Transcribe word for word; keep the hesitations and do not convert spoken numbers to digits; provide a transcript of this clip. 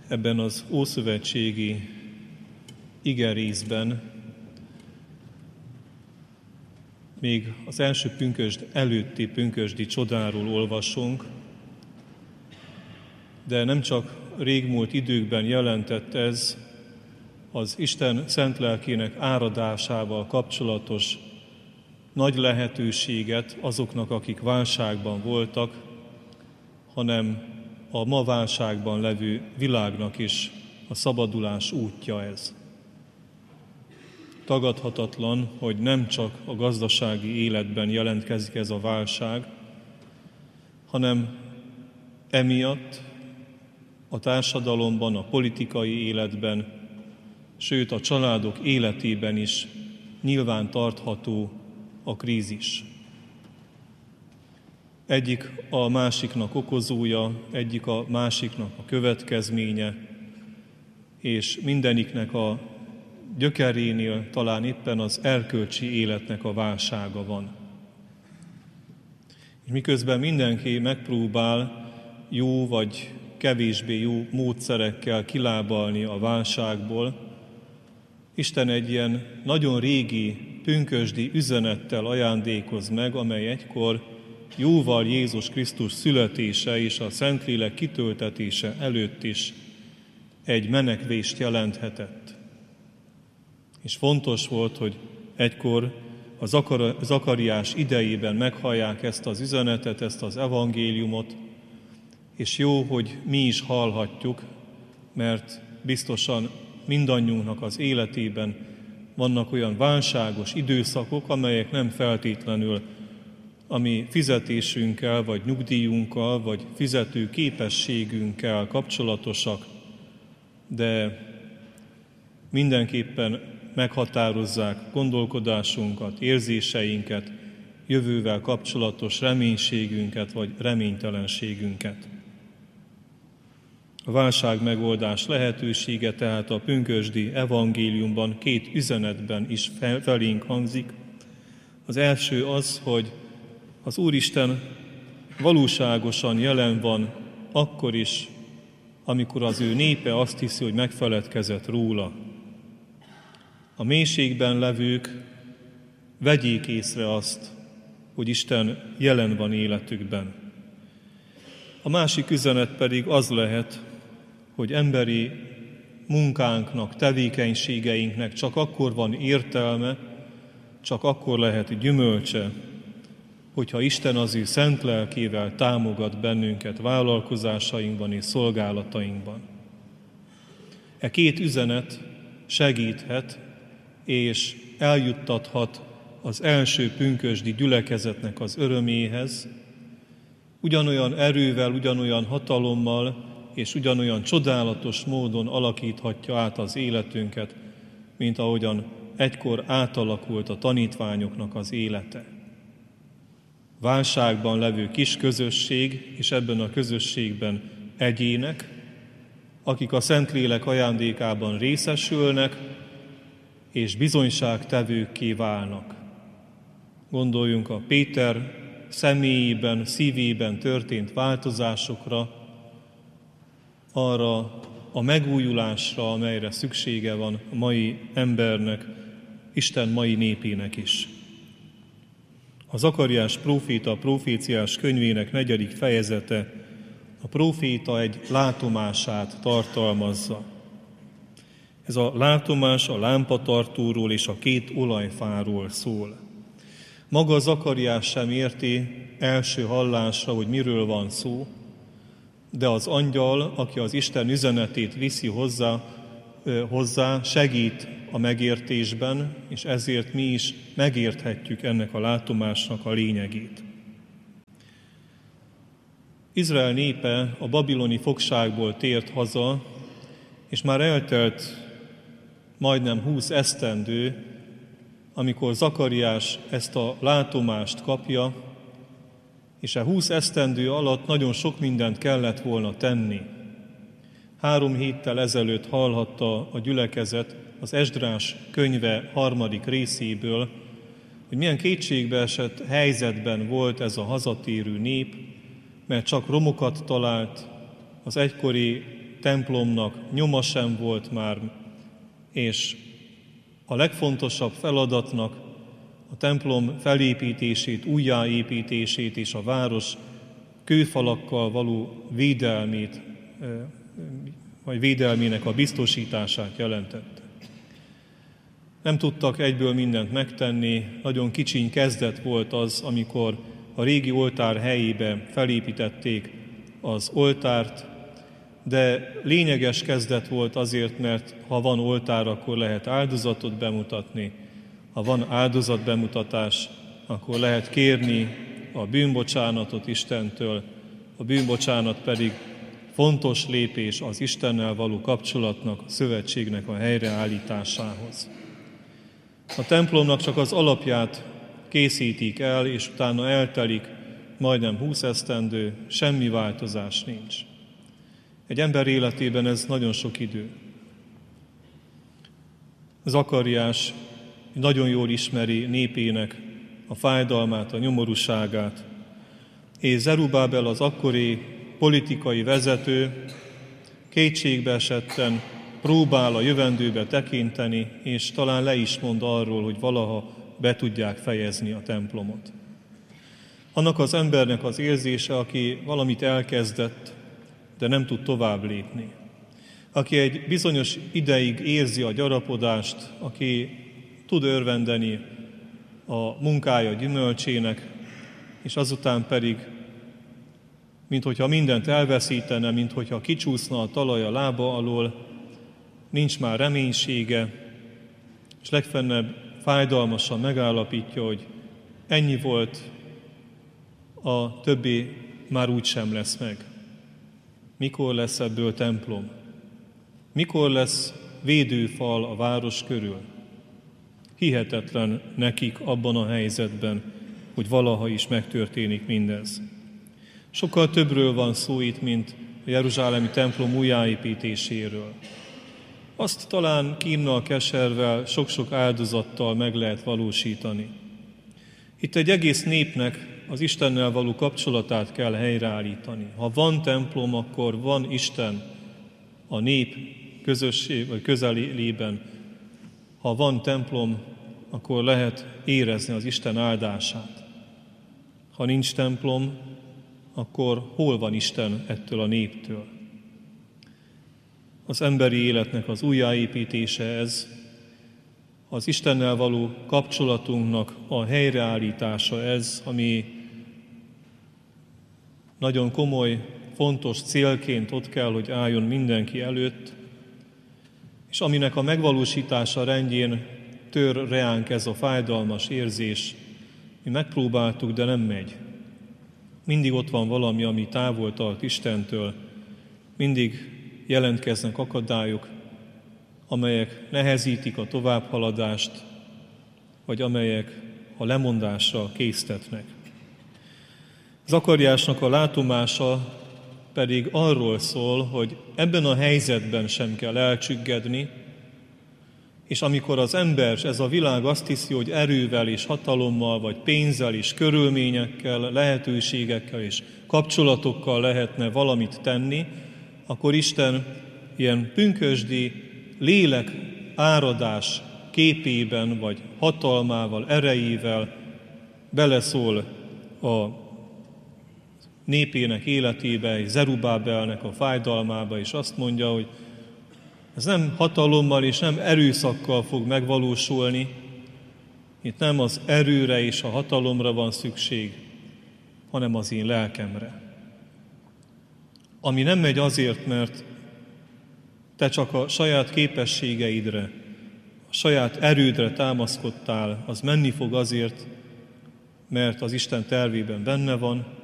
Ebben az ószövetségi igerészben még az első pünkösd előtti pünkösdi csodáról olvasunk, de nem csak régmúlt időkben jelentett ez az Isten szent lelkének áradásával kapcsolatos nagy lehetőséget azoknak, akik válságban voltak, hanem a ma válságban levő világnak is a szabadulás útja ez. Tagadhatatlan, hogy nem csak a gazdasági életben jelentkezik ez a válság, hanem emiatt a társadalomban, a politikai életben, sőt a családok életében is nyilván tartható a krízis. Egyik a másiknak okozója, egyik a másiknak a következménye, és mindeniknek a gyökerénél talán éppen az erkölcsi életnek a válsága van. És miközben mindenki megpróbál jó vagy kevésbé jó módszerekkel kilábalni a válságból, Isten egy ilyen nagyon régi, pünkösdi üzenettel ajándékoz meg, amely egykor jóval Jézus Krisztus születése és a Szentlélek kitöltetése előtt is egy menekvést jelenthetett. És fontos volt, hogy egykor a Zakariás idejében meghallják ezt az üzenetet, ezt az evangéliumot, és jó, hogy mi is hallhatjuk, mert biztosan mindannyiunknak az életében vannak olyan válságos időszakok, amelyek nem feltétlenül a mi fizetésünkkel, vagy nyugdíjunkkal, vagy fizető képességünkkel kapcsolatosak, de mindenképpen meghatározzák gondolkodásunkat, érzéseinket, jövővel kapcsolatos reménységünket, vagy reménytelenségünket. A válság megoldás lehetősége tehát a pünkösdi evangéliumban két üzenetben is felénk hangzik. Az első az, hogy az Úristen valóságosan jelen van akkor is, amikor az ő népe azt hiszi, hogy megfeledkezett róla. A mélységben levők vegyék észre azt, hogy Isten jelen van életükben. A másik üzenet pedig az lehet, hogy emberi munkánknak, tevékenységeinknek csak akkor van értelme, csak akkor lehet gyümölcse, hogyha Isten az ő szent lelkével támogat bennünket vállalkozásainkban és szolgálatainkban. E két üzenet segíthet és eljuttathat az első pünkösdi gyülekezetnek az öröméhez, ugyanolyan erővel, ugyanolyan hatalommal és ugyanolyan csodálatos módon alakíthatja át az életünket, mint ahogyan egykor átalakult a tanítványoknak az élete. Válságban levő kis közösség, és ebben a közösségben egyének, akik a Szentlélek ajándékában részesülnek, és bizonyságtevőkké válnak. Gondoljunk a Péter személyében, szívében történt változásokra, arra a megújulásra, amelyre szüksége van a mai embernek, Isten mai népének is. A Zakariás próféta proféciás könyvének negyedik fejezete a próféta egy látomását tartalmazza. Ez a látomás a lámpatartóról és a két olajfáról szól. Maga Zakariás sem érti első hallásra, hogy miről van szó, de az angyal, aki az Isten üzenetét viszi hozzá, hozzá segít a megértésben, és ezért mi is megérthetjük ennek a látomásnak a lényegét. Izrael népe a babiloni fogságból tért haza, és már eltelt majdnem húsz esztendő, amikor Zakariás ezt a látomást kapja, és a húsz esztendő alatt nagyon sok mindent kellett volna tenni. Három héttel ezelőtt hallhatta a gyülekezet az Esdrás könyve harmadik részéből, hogy milyen kétségbeesett helyzetben volt ez a hazatérő nép, mert csak romokat talált, az egykori templomnak nyoma sem volt már, és a legfontosabb feladatnak, a templom felépítését, újjáépítését és a város kőfalakkal való védelmét, vagy védelmének a biztosítását jelentette. Nem tudtak egyből mindent megtenni, nagyon kicsiny kezdet volt az, amikor a régi oltár helyébe felépítették az oltárt, de lényeges kezdet volt azért, mert ha van oltár, akkor lehet áldozatot bemutatni, ha van áldozatbemutatás, akkor lehet kérni a bűnbocsánatot Istentől, a bűnbocsánat pedig fontos lépés az Istennel való kapcsolatnak, a szövetségnek a helyreállításához. A templomnak csak az alapját készítik el, és utána eltelik majdnem húsz esztendő, semmi változás nincs. Egy ember életében ez nagyon sok idő. Zakariás nagyon jól ismeri népének a fájdalmát, a nyomorúságát, és Zerubábel az akkori politikai vezető kétségbe esetten próbál a jövendőbe tekinteni, és talán le is mond arról, hogy valaha be tudják fejezni a templomot. Annak az embernek az érzése, aki valamit elkezdett, de nem tud tovább lépni. Aki egy bizonyos ideig érzi a gyarapodást, aki tud örvendeni a munkája gyümölcsének, és azután pedig, minthogyha mindent elveszítene, minthogyha kicsúszna a talaj a lába alól, nincs már reménysége, és legfennebb fájdalmasan megállapítja, hogy ennyi volt, a többi már úgy sem lesz meg. Mikor lesz ebből templom? Mikor lesz védőfal a város körül? Hihetetlen nekik abban a helyzetben, hogy valaha is megtörténik mindez. Sokkal többről van szó itt, mint a jeruzsálemi templom újjáépítéséről. Azt talán kínnal, keservel, sok-sok áldozattal meg lehet valósítani. Itt egy egész népnek az Istennel való kapcsolatát kell helyreállítani. Ha van templom, akkor van Isten a nép közösség, vagy közelében. Ha van templom, akkor lehet érezni az Isten áldását. Ha nincs templom, akkor hol van Isten ettől a néptől? Az emberi életnek az újjáépítése ez, az Istennel való kapcsolatunknak a helyreállítása ez, ami nagyon komoly, fontos célként ott kell, hogy álljon mindenki előtt, és aminek a megvalósítása rendjén tör reánk ez a fájdalmas érzés. Mi megpróbáltuk, de nem megy. Mindig ott van valami, ami távol tart Istentől, mindig jelentkeznek akadályok, amelyek nehezítik a továbbhaladást, vagy amelyek a lemondásra késztetnek. Zakariásnak a látomása pedig arról szól, hogy ebben a helyzetben sem kell elcsüggedni, és amikor az ember, ez a világ azt hiszi, hogy erővel és hatalommal, vagy pénzzel és körülményekkel, lehetőségekkel és kapcsolatokkal lehetne valamit tenni, akkor Isten ilyen pünkösdi lélek áradás képében, vagy hatalmával, erejével beleszól a népének életébe, Zerubábelnek a fájdalmába, és azt mondja, hogy ez nem hatalommal és nem erőszakkal fog megvalósulni, itt nem az erőre és a hatalomra van szükség, hanem az én lelkemre. Ami nem megy azért, mert te csak a saját képességeidre, a saját erődre támaszkodtál, az menni fog azért, mert az Isten tervében benne van,